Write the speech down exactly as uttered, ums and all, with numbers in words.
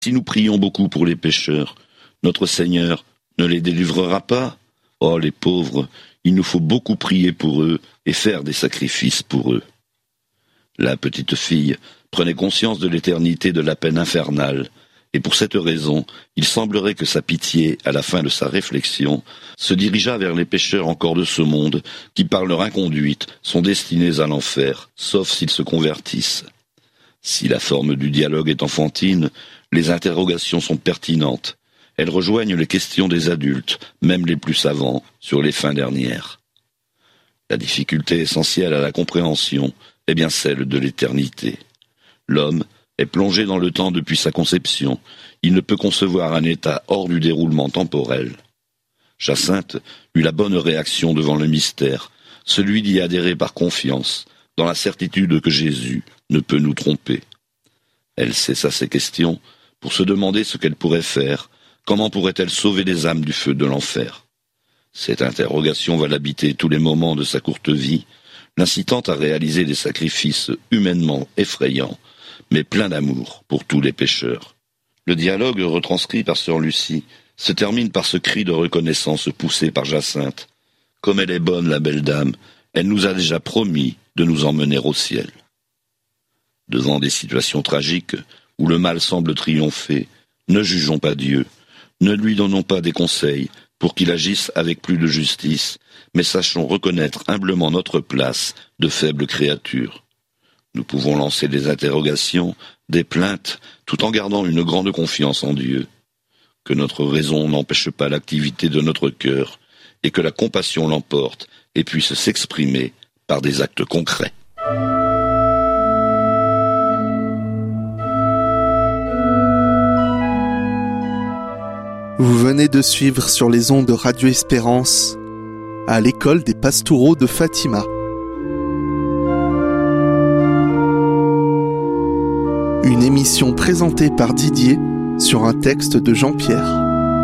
Si nous prions beaucoup pour les pécheurs, notre Seigneur ne les délivrera pas? Oh, les pauvres, il nous faut beaucoup prier pour eux et faire des sacrifices pour eux. La petite fille prenait conscience de l'éternité de la peine infernale, et pour cette raison, il semblerait que sa pitié, à la fin de sa réflexion, se dirigeât vers les pécheurs encore de ce monde, qui par leur inconduite sont destinés à l'enfer, sauf s'ils se convertissent. Si la forme du dialogue est enfantine, les interrogations sont pertinentes. Elles rejoignent les questions des adultes, même les plus savants, sur les fins dernières. La difficulté essentielle à la compréhension est bien celle de l'éternité. L'homme est plongé dans le temps depuis sa conception. Il ne peut concevoir un état hors du déroulement temporel. Jacinthe eut la bonne réaction devant le mystère, celui d'y adhérer par confiance, dans la certitude que Jésus ne peut nous tromper. Elle cessa ses questions pour se demander ce qu'elle pourrait faire, comment pourrait-elle sauver les âmes du feu de l'enfer. Cette interrogation va l'habiter tous les moments de sa courte vie, l'incitant à réaliser des sacrifices humainement effrayants, mais pleins d'amour pour tous les pécheurs. Le dialogue retranscrit par sœur Lucie se termine par ce cri de reconnaissance poussé par Jacinthe. Comme elle est bonne, la belle dame, elle nous a déjà promis de nous emmener au ciel. Devant des situations tragiques où le mal semble triompher, ne jugeons pas Dieu, ne lui donnons pas des conseils pour qu'il agisse avec plus de justice, mais sachons reconnaître humblement notre place de faibles créatures. Nous pouvons lancer des interrogations, des plaintes, tout en gardant une grande confiance en Dieu. Que notre raison n'empêche pas l'activité de notre cœur, et que la compassion l'emporte et puisse s'exprimer par des actes concrets. Vous venez de suivre sur les ondes de Radio Espérance à l'école des Pastoureaux de Fatima. Une émission présentée par Didier sur un texte de Jean-Pierre.